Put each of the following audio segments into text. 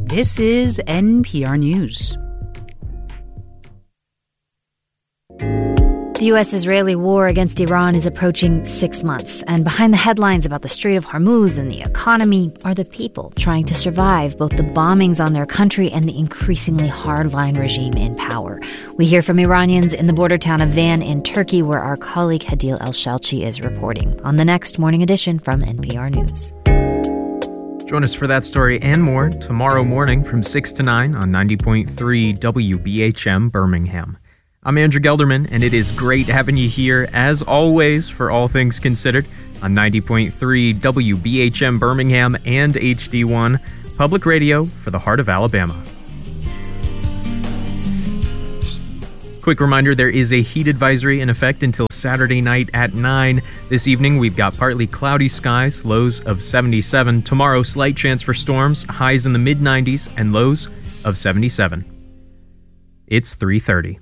This is NPR News. The U.S.-Israeli war against Iran is approaching 6 months, and behind the headlines about the Strait of Hormuz and the economy are the people trying to survive both the bombings on their country and the increasingly hardline regime in power. We hear from Iranians in the border town of Van in Turkey, where our colleague Hadeel Al-Shalchi is reporting on the next Morning Edition from NPR News. Join us for that story and more tomorrow morning from 6 to 9 on 90.3 WBHM Birmingham. I'm Andrew Gelderman, and it is great having you here, as always, for All Things Considered on 90.3 WBHM Birmingham and HD1, public radio for the heart of Alabama. Quick reminder, there is a heat advisory in effect until Saturday night at 9. This evening, we've got partly cloudy skies, lows of 77. Tomorrow, slight chance for storms, highs in the mid-90s, and lows of 77. It's 3:30.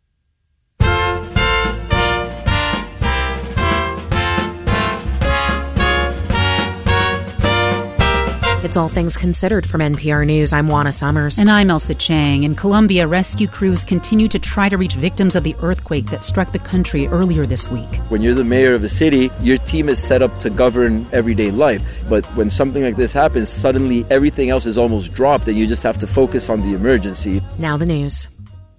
It's All Things Considered from NPR News. I'm Juana Summers. And I'm Elsa Chang. In Colombia, rescue crews continue to try to reach victims of the earthquake that struck the country earlier this week. When you're the mayor of a city, your team is set up to govern everyday life. But when something like this happens, suddenly everything else is almost dropped and you just have to focus on the emergency. Now the news.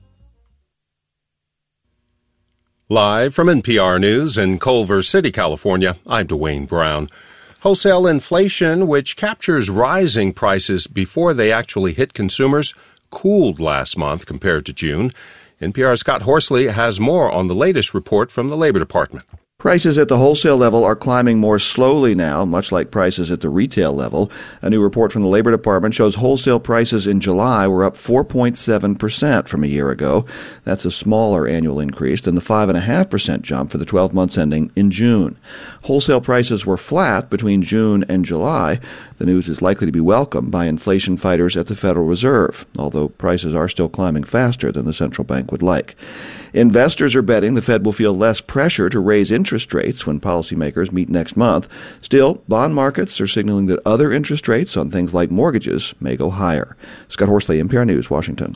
Live from NPR News in Culver City, California, I'm Dwayne Brown. Wholesale inflation, which captures rising prices before they actually hit consumers, cooled last month compared to June. NPR's Scott Horsley has more on the latest report from the Labor Department. Prices at the wholesale level are climbing more slowly now, much like prices at the retail level. A new report from the Labor Department shows wholesale prices in July were up 4.7% from a year ago. That's a smaller annual increase than the 5.5% jump for the 12 months ending in June. Wholesale prices were flat between June and July. The news is likely to be welcomed by inflation fighters at the Federal Reserve, although prices are still climbing faster than the central bank would like. Investors are betting the Fed will feel less pressure to raise interest rates when policymakers meet next month. Still, bond markets are signaling that other interest rates on things like mortgages may go higher. Scott Horsley, NPR News, Washington.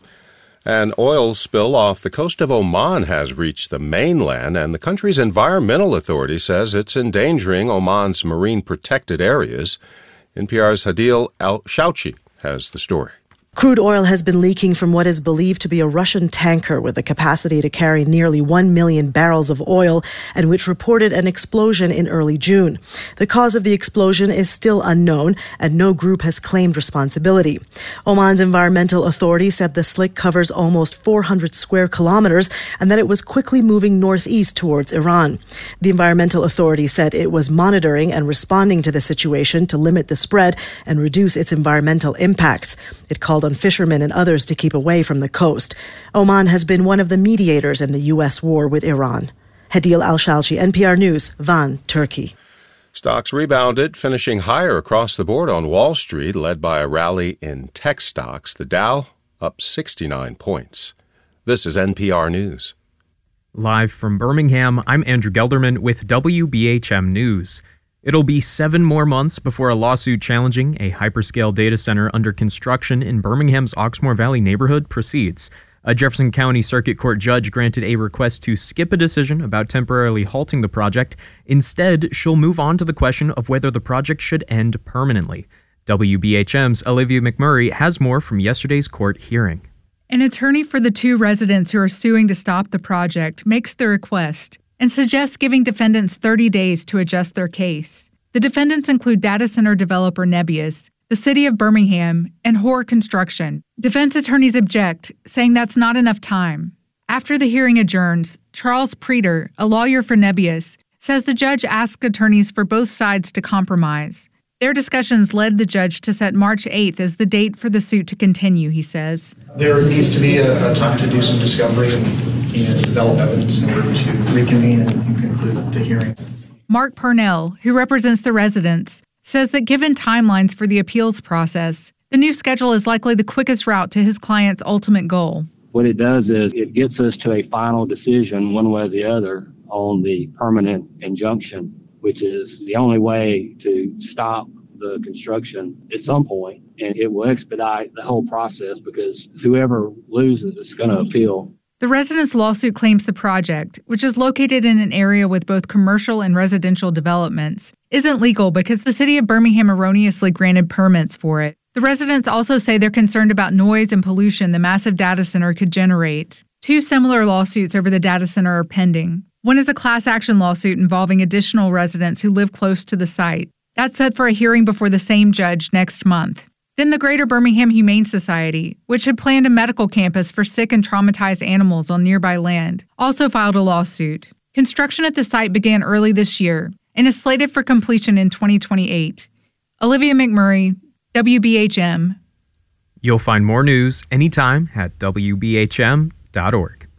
An oil spill off the coast of Oman has reached the mainland, and the country's environmental authority says it's endangering Oman's marine protected areas. NPR's Hadeel Al-Shalchi has the story. Crude oil has been leaking from what is believed to be a Russian tanker with the capacity to carry nearly 1 million barrels of oil, and which reported an explosion in early June. The cause of the explosion is still unknown, and no group has claimed responsibility. Oman's environmental authority said the slick covers almost 400 square kilometers and that it was quickly moving northeast towards Iran. The environmental authority said it was monitoring and responding to the situation to limit the spread and reduce its environmental impacts. It called on fishermen and others to keep away from the coast. Oman has been one of the mediators in the U.S. war with Iran. Hadeel Al-Shalchi, NPR News, Van, Turkey. Stocks rebounded, finishing higher across the board on Wall Street, led by a rally in tech stocks. The Dow up 69 points. This is NPR News. Live from Birmingham, I'm Andrew Gelderman with WBHM News. It'll be 7 more months before a lawsuit challenging a hyperscale data center under construction in Birmingham's Oxmoor Valley neighborhood proceeds. A Jefferson County Circuit Court judge granted a request to skip a decision about temporarily halting the project. Instead, she'll move on to the question of whether the project should end permanently. WBHM's Olivia McMurray has more from yesterday's court hearing. An attorney for the 2 residents who are suing to stop the project makes the request and suggests giving defendants 30 days to adjust their case. The defendants include data center developer Nebius, the city of Birmingham, and Hoare Construction. Defense attorneys object, saying that's not enough time. After the hearing adjourns, Charles Preeter, a lawyer for Nebius, says the judge asked attorneys for both sides to compromise. Their discussions led the judge to set March 8th as the date for the suit to continue, he says. There needs to be a time to do some discovery and develop evidence in order to reconvene and conclude the hearing. Mark Parnell, who represents the residents, says that given timelines for the appeals process, the new schedule is likely the quickest route to his client's ultimate goal. What it does is it gets us to a final decision one way or the other on the permanent injunction, which is the only way to stop the construction at some point and it will expedite the whole process because whoever loses is going to appeal. The residents' lawsuit claims the project, which is located in an area with both commercial and residential developments, isn't legal because the city of Birmingham erroneously granted permits for it. The residents also say they're concerned about noise and pollution the massive data center could generate. 2 similar lawsuits over the data center are pending. One is a class action lawsuit involving additional residents who live close to the site. That's set for a hearing before the same judge next month. Then the Greater Birmingham Humane Society, which had planned a medical campus for sick and traumatized animals on nearby land, also filed a lawsuit. Construction at the site began early this year and is slated for completion in 2028. Olivia McMurray, WBHM. You'll find more news anytime at WBHM.org.